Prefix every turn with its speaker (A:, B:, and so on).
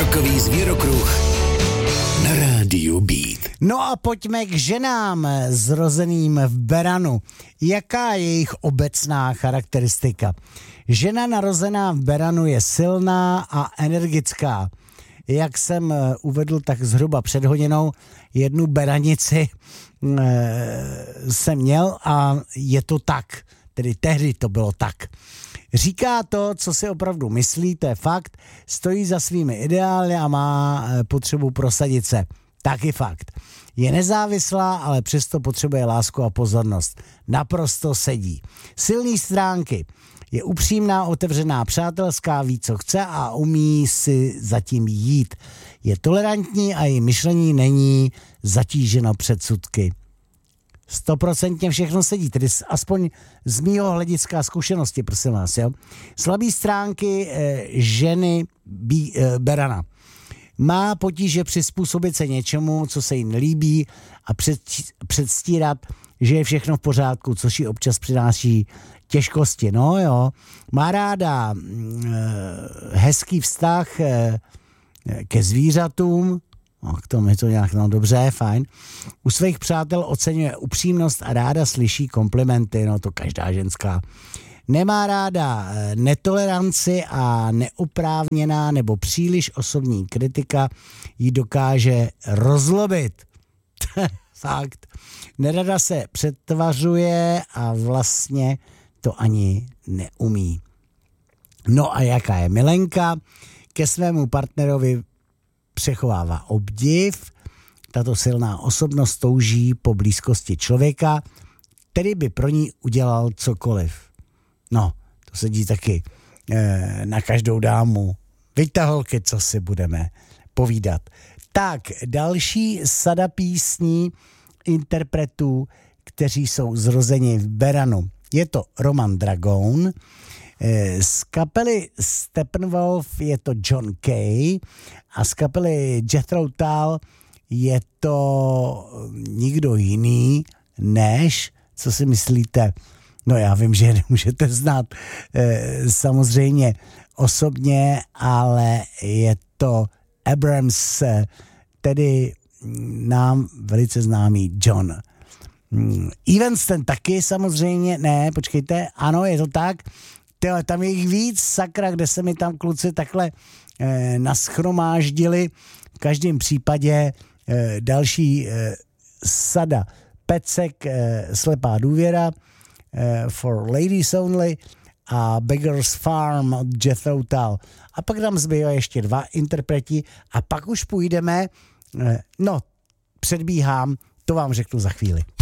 A: Rockový zvěrokruh na rádiu Beat.
B: No a pojďme k ženám zrozeným v beranu. Jaká je jejich obecná charakteristika? Žena narozená v beranu je silná a energická. Jak jsem uvedl tak zhruba před hodinou, jednu beranici jsem měl a je to tak. Tedy tehdy to bylo tak. Říká to, co si opravdu myslí, to je fakt, stojí za svými ideály a má potřebu prosadit se. Taky fakt. Je nezávislá, ale přesto potřebuje lásku a pozornost. Naprosto sedí. Silný stránky. Je upřímná, otevřená, přátelská, ví, co chce a umí si zatím jít. Je tolerantní a její myšlení není zatíženo předsudky. 100% všechno sedí, tedy aspoň z mýho hlediska zkušenosti, prosím vás. Jo? Slabý stránky ženy berana. Má potíže přizpůsobit se něčemu, co se jí nelíbí a předstírat, že je všechno v pořádku, což jí občas přináší těžkosti. No jo, má ráda hezký vztah ke zvířatům, no, k tomu je to nějak, no dobře, fajn. U svých přátel oceňuje upřímnost a ráda slyší komplimenty, no to každá ženská. Nemá ráda netoleranci a neoprávněná nebo příliš osobní kritika ji dokáže rozlobit. Fakt. Nerada se přetvařuje a vlastně to ani neumí. No a jaká je milenka? Ke svému partnerovi přechovává obdiv. Tato silná osobnost touží po blízkosti člověka, který by pro ní udělal cokoliv. No, to sedí taky na každou dámu. Víte, holky, co si budeme povídat. Tak, další sada písní interpretů, kteří jsou zrozeni v beranu. Je to Roman Dragon, z kapely Steppenwolf je to John Kay a z kapely Jethro Tull je to nikdo jiný než, co si myslíte? No já vím, že nemůžete znát samozřejmě osobně, ale je to Abrams, tedy nám velice známý John. Evans ten taky samozřejmě, ne, počkejte, ano, je to tak. Tyhle, tam je jich víc, sakra, kde se mi tam kluci takhle naschromáždili. V každém případě další sada Pecek, Slepá důvěra, For Ladies Only a Beggar's Farm od Jethro Tull. A pak nám zbývají ještě dva interpreti a pak už půjdeme, no, předbíhám, to vám řeknu za chvíli.